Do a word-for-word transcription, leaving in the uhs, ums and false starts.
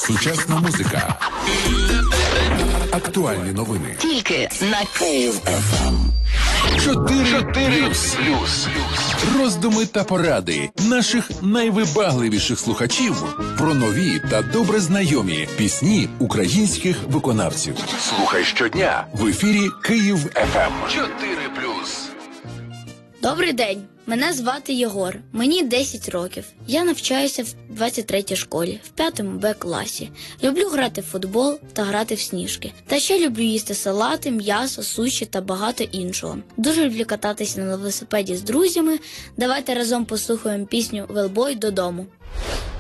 Сучасна музика. Актуальні новини. Тільки на Київ еф ем. Чотири плюс. Роздуми та поради наших найвибагливіших слухачів про нові та добре знайомі пісні українських виконавців. Слухай щодня в ефірі Київ еф ем. Чотири плюс. Добрий день. Мене звати Єгор. Мені десять років. Я навчаюся в двадцять третій школі, в п'ятому Б класі. Люблю грати в футбол та грати в сніжки. Та ще люблю їсти салати, м'ясо, суші та багато іншого. Дуже люблю кататися на велосипеді з друзями. Давайте разом послухаємо пісню «Велбой додому».